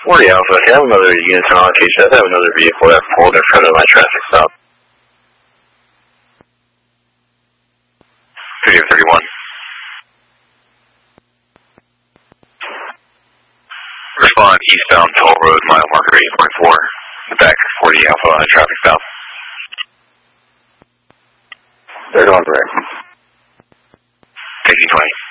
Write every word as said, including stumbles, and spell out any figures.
forty Alpha, I have another unit on allocation. I have another vehicle that pulled in front of my traffic stop. thirty thirty-one. Respond eastbound toll road, mile marker eight point four. The back forty Alpha on a traffic stop. They're going right. Taxi twenty.